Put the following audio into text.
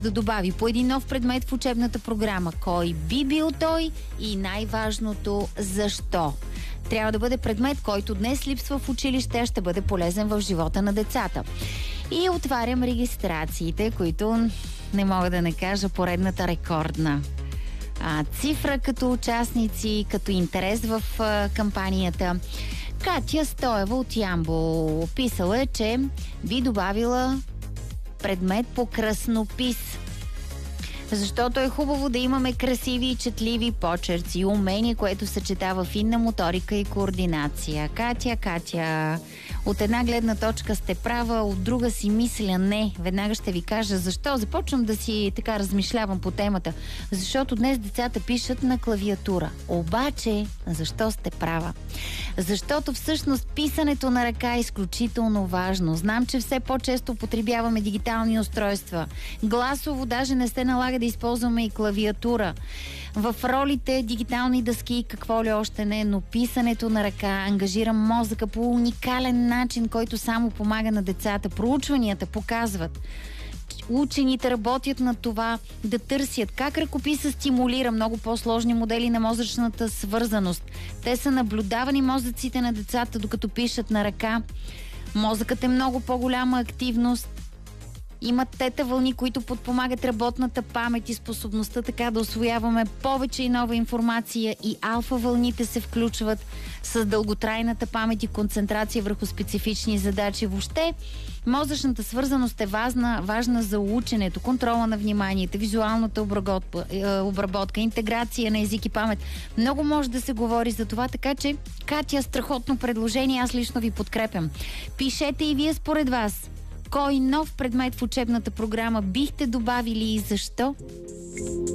да добави по един нов предмет в учебната програма. Кой би бил той и най-важното защо? Трябва да бъде предмет, който днес липсва в училище, а ще бъде полезен в живота на децата. И отварям регистрациите, които не мога да не кажа поредната рекордна цифра като участници, като интерес в кампанията. Катя Стоева от Ямбол писала, че би добавила предмет по краснопис. Защото е хубаво да имаме красиви и четливи почерци, умение, което съчетава финна моторика и координация. Катя, от една гледна точка сте права, от друга си мисля не. Веднага ще ви кажа защо. Започвам да си така размишлявам по темата. Защото днес децата пишат на клавиатура. Обаче, защо сте права? Защото всъщност писането на ръка е изключително важно. Знам, че все по-често употребяваме дигитални устройства. Гласово даже не се налага да използваме и клавиатура. В ролите дигитални дъски и какво ли още не, но писането на ръка ангажира мозъка по уникален начин, който само помага на децата. Проучванията показват, учените работят на това да търсят как ръкописа стимулира много по-сложни модели на мозъчната свързаност. Те са наблюдавани мозъците на децата, докато пишат на ръка. Мозъкът е много по-голяма активност. Имат тета вълни, които подпомагат работната памет и способността така да усвояваме повече и нова информация, и алфа вълните се включват с дълготрайната памет и концентрация върху специфични задачи. Въобще, мозъчната свързаност е важна за ученето, контрола на вниманието, визуалната обработка, интеграция на език и памет. Много може да се говори за това, така че, Катя, страхотно предложение, аз лично ви подкрепям. Пишете и вие според вас. Кой нов предмет в учебната програма бихте добавили и защо?